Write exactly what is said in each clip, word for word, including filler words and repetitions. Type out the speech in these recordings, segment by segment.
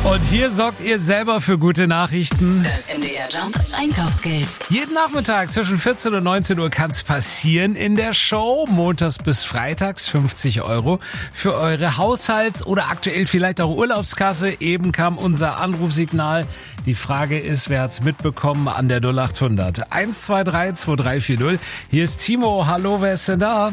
Und hier sorgt ihr selber für gute Nachrichten. Das M D R Jump Einkaufsgeld. Jeden Nachmittag zwischen vierzehn und neunzehn Uhr kann es passieren in der Show. Montags bis freitags fünfzig Euro für eure Haushalts- oder aktuell vielleicht auch Urlaubskasse. Eben kam unser Anrufsignal. Die Frage ist, wer hat's mitbekommen an der null acht hundert eins zwei drei zwei drei vier null. Hier ist Timo. Hallo, wer ist denn da?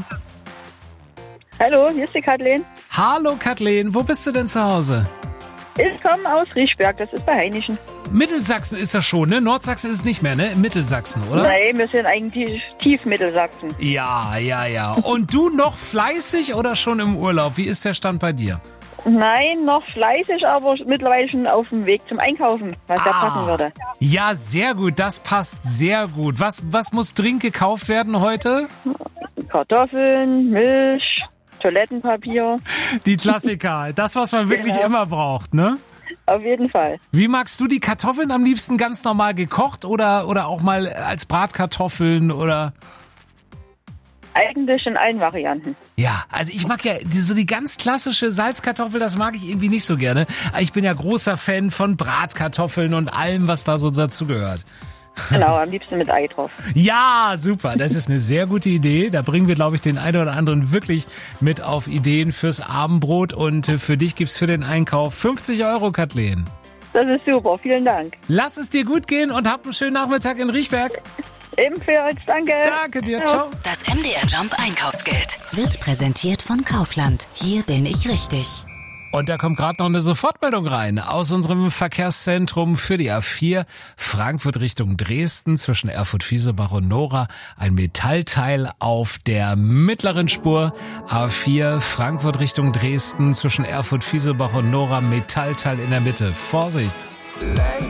Hallo, hier ist die Kathleen. Hallo Kathleen, wo bist du denn zu Hause? Ich komme aus Riechberg, das ist bei Heinichen. Mittelsachsen ist das schon, ne? Nordsachsen ist es nicht mehr, ne? Mittelsachsen, oder? Nein, wir sind eigentlich tief Mittelsachsen. Ja, ja, ja. Und du noch fleißig oder schon im Urlaub? Wie ist der Stand bei dir? Nein, noch fleißig, aber mittlerweile schon auf dem Weg zum Einkaufen, was da Ah. passen würde. Ja, sehr gut, das passt sehr gut. Was, was muss dringend gekauft werden heute? Kartoffeln, Milch, Toilettenpapier, Die Klassiker, das, was man wirklich Genau. immer braucht, ne? auf jeden Fall. Wie magst du die Kartoffeln am liebsten, ganz normal gekocht oder, oder auch mal als Bratkartoffeln oder... Eigentlich in allen Varianten. Ja, also ich mag ja die, so die ganz klassische Salzkartoffel, das mag ich irgendwie nicht so gerne. Aber ich bin ja großer Fan von Bratkartoffeln und allem, was da so dazugehört. Genau, am liebsten mit Ei drauf. Ja, super, das ist eine sehr gute Idee. Da bringen wir, glaube ich, den einen oder anderen wirklich mit auf Ideen fürs Abendbrot. Und äh, für dich gibt's für den Einkauf fünfzig Euro, Kathleen. Das ist super, vielen Dank. Lass es dir gut gehen und hab einen schönen Nachmittag in Riechberg. Ebenfalls, danke. Danke dir, Ja. ciao. Das M D R Jump Einkaufsgeld wird präsentiert von Kaufland. Hier bin ich richtig. Und da kommt gerade noch eine Sofortmeldung rein aus unserem Verkehrszentrum für die A vier Frankfurt Richtung Dresden zwischen Erfurt-Fiesebach und Nora. Ein Metallteil auf der mittleren Spur. A vier Frankfurt Richtung Dresden zwischen Erfurt-Fiesebach und Nora. Metallteil in der Mitte. Vorsicht! Late